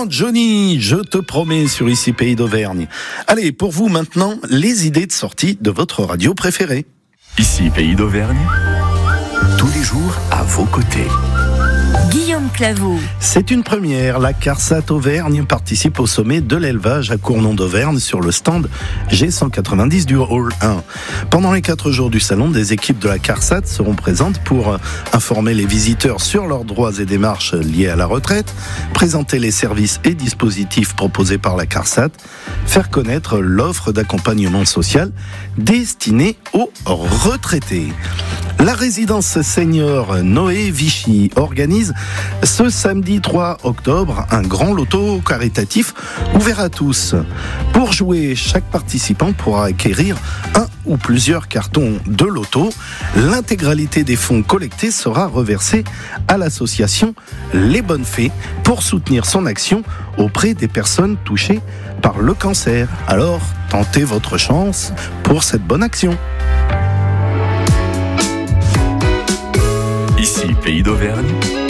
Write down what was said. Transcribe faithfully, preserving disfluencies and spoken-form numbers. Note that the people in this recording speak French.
Grand Johnny, je te promets sur Ici Pays d'Auvergne. Allez, pour vous maintenant, les idées de sortie de votre radio préférée. Ici Pays d'Auvergne, tous les jours à vos côtés. Guillaume Claveau. C'est une première. La CARSAT Auvergne participe au sommet de l'élevage à Cournon d'Auvergne sur le stand G cent quatre-vingt-dix du Hall un. Pendant les quatre jours du salon, des équipes de la CARSAT seront présentes pour informer les visiteurs sur leurs droits et démarches liés à la retraite, présenter les services et dispositifs proposés par la CARSAT, faire connaître l'offre d'accompagnement social destinée aux retraités. La résidence senior Noé Vichy organise ce samedi trois octobre un grand loto caritatif ouvert à tous. Pour jouer, chaque participant pourra acquérir un ou plusieurs cartons de loto. L'intégralité des fonds collectés sera reversée à l'association Les Bonnes Fées pour soutenir son action auprès des personnes touchées par le cancer. Alors, tentez votre chance pour cette bonne action. Ici Pays d'Auvergne,